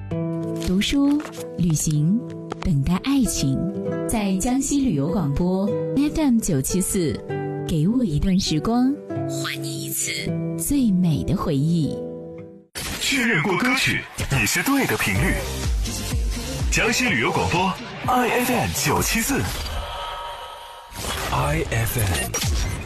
读书、旅行，等待爱情，在江西旅游广播 FM974，给我一段时光，还你一次最美的回忆。 确认过歌曲，你是对的频率。江西旅游广播 IFM974 IFM